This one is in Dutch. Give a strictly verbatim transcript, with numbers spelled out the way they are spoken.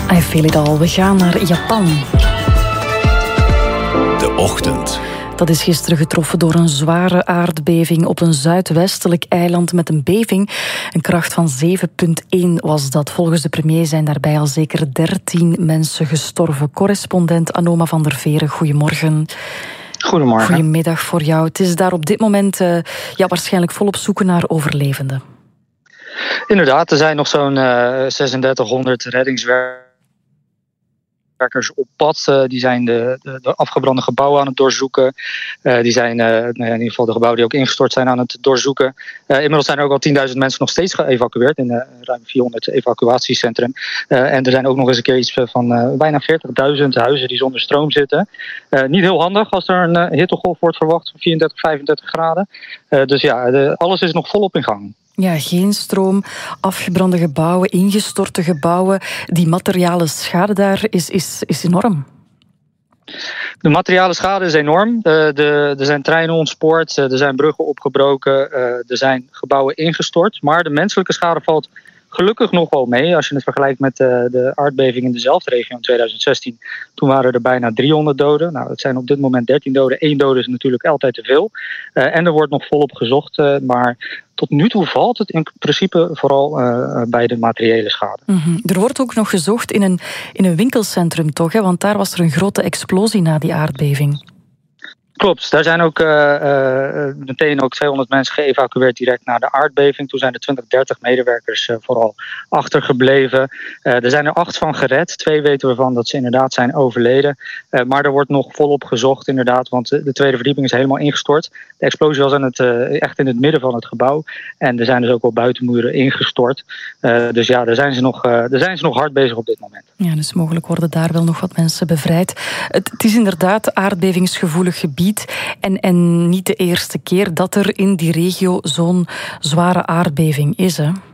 I feel it all. We gaan naar Japan. De ochtend. Dat is gisteren getroffen door een zware aardbeving op een zuidwestelijk eiland met een beving. Een kracht van zeven komma één was dat. Volgens de premier zijn daarbij al zeker dertien mensen gestorven. Correspondent Anoma van der Veren, goedemorgen. Goedemorgen. Goedemiddag voor jou. Het is daar op dit moment uh, ja, waarschijnlijk volop zoeken naar overlevenden. Inderdaad, er zijn nog zo'n uh, zesentdertighonderd reddingswerkers op pad. Uh, die zijn de, de, de afgebrande gebouwen aan het doorzoeken. Uh, die zijn uh, nou ja, in ieder geval de gebouwen die ook ingestort zijn aan het doorzoeken. Uh, inmiddels zijn er ook al tienduizend mensen nog steeds geëvacueerd in uh, ruim vierhonderd evacuatiecentrum. Uh, en er zijn ook nog eens een keer iets van uh, bijna veertigduizend huizen die zonder stroom zitten. Uh, niet heel handig als er een uh, hittegolf wordt verwacht van vierendertig, vijfendertig graden. Uh, dus ja, de, alles is nog volop in gang. Ja, geen stroom, afgebrande gebouwen, ingestorte gebouwen. Die materiële schade daar is, is, is enorm. De materiële schade is enorm. Uh, de, er zijn treinen ontspoord, uh, er zijn bruggen opgebroken, uh, er zijn gebouwen ingestort. Maar de menselijke schade valt gelukkig nog wel mee. Als je het vergelijkt met uh, de aardbeving in dezelfde regio in tweeduizend zestien. Toen waren er bijna driehonderd doden. Nou, het zijn op dit moment dertien doden. Eén dode is natuurlijk altijd te veel. Uh, en er wordt nog volop gezocht. Uh, maar tot nu toe valt het in principe vooral uh, bij de materiële schade. Mm-hmm. Er wordt ook nog gezocht in een, in een winkelcentrum, toch? Hè? Want daar was er een grote explosie na die aardbeving. Klopt, daar zijn ook uh, uh, meteen ook tweehonderd mensen geëvacueerd direct na de aardbeving. Toen zijn er twintig, dertig medewerkers uh, vooral achtergebleven. Uh, er zijn er acht van gered. Twee weten we van dat ze inderdaad zijn overleden. Uh, maar er wordt nog volop gezocht inderdaad, want de tweede verdieping is helemaal ingestort. De explosie was aan het, uh, echt in het midden van het gebouw. En er zijn dus ook wel buitenmuren ingestort. Uh, dus ja, daar zijn, ze nog, uh, daar zijn ze nog hard bezig op dit moment. Ja, dus mogelijk worden daar wel nog wat mensen bevrijd. Het, het is inderdaad aardbevingsgevoelig gebied. En, en niet de eerste keer dat er in die regio zo'n zware aardbeving is, hè?